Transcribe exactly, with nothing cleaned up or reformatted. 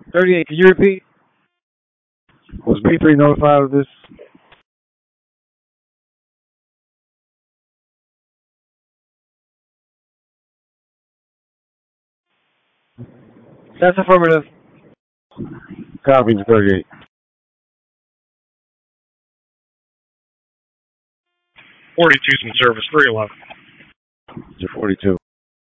thirty-eight, can you repeat? Was B three notified of this? That's affirmative. Copy to thirty-eight. forty-two's in service, three eleven. To forty-two.